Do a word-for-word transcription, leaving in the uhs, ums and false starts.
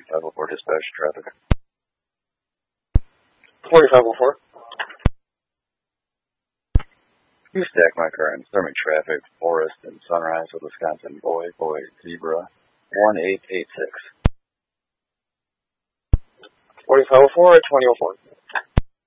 five oh four dispatch traffic. forty-five oh four. You stack my car in stormy traffic, Forest and Sunrise with Wisconsin, boy, boy, zebra, one eight eight six. forty-five oh four at twenty oh four.